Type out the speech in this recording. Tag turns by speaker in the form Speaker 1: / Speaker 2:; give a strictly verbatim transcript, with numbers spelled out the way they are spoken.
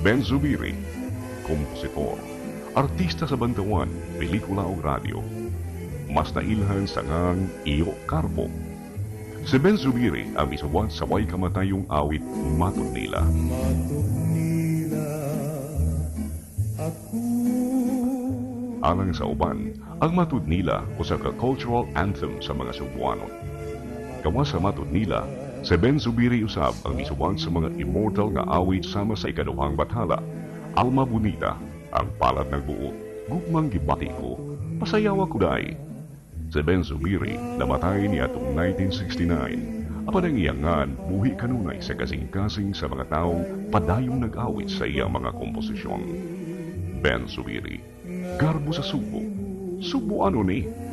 Speaker 1: Ben Zubiri, kompositor, artista sa bantawan, pelikula o radyo. Mas nailhan sa ngang Iyo Carbo. Si Ben Zubiri ang isuwat sa way kamatayong awit Matod Nila.
Speaker 2: Matod nila ako.
Speaker 1: Alang sa uban, ang Matod Nila usa ka cultural anthem sa mga Cebuano. Kawa sa Matod Nila, si Ben Zubiri usab ang isuwat sa mga immortal nga awit sama sa ikaduhang bathala. Alma Bonita, ang palad ng buo, gugmang gibati ko, pasayawa ko day. Si Ben Zubiri namatay niya atong nineteen sixty-nine. Apan ang iyangan, buhi kanunay sa kasing-kasing sa mga taong padayong nag-awit sa iyang mga komposisyon. Ben Zubiri, garbo sa Subo. Subo ano ni?